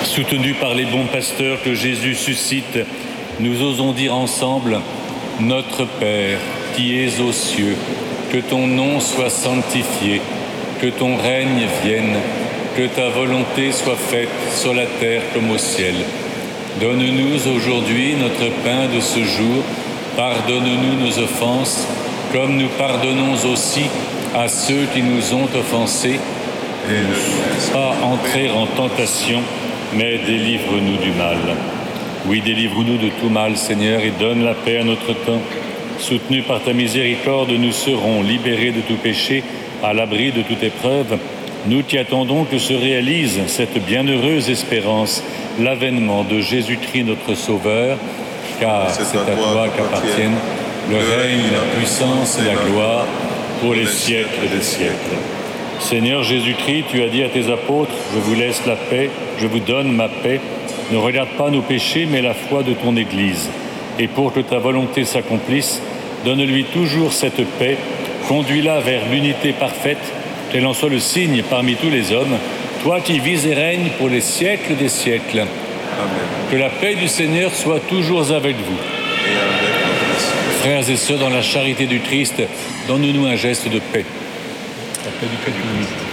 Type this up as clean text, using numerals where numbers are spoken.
Soutenus par les bons pasteurs que Jésus suscite, nous osons dire ensemble: Notre Père, qui es aux cieux, que ton nom soit sanctifié, que ton règne vienne, que ta volonté soit faite sur la terre comme au ciel. Donne-nous aujourd'hui notre pain de ce jour. Pardonne-nous nos offenses, comme nous pardonnons aussi à ceux qui nous ont offensés. Et ne nous laisse pas entrer en tentation, mais délivre-nous du mal. Oui, délivre-nous de tout mal, Seigneur, et donne la paix à notre temps. Soutenus par ta miséricorde, nous serons libérés de tout péché, à l'abri de toute épreuve. Nous qui attendons que se réalise cette bienheureuse espérance, l'avènement de Jésus-Christ notre Sauveur, car c'est à toi qu'appartiennent le règne, la puissance et la gloire pour les siècles des siècles. Seigneur Jésus-Christ, tu as dit à tes apôtres: je vous laisse la paix, je vous donne ma paix. Ne regarde pas nos péchés, mais la foi de ton Église. Et pour que ta volonté s'accomplisse, donne-lui toujours cette paix, conduis-la vers l'unité parfaite, qu'elle en soit le signe parmi tous les hommes, toi qui vis et règnes pour les siècles des siècles. Amen. Que la paix du Seigneur soit toujours avec vous. Et avec vous. Frères et sœurs, dans la charité du Christ, donne-nous un geste de paix. La paix du Christ.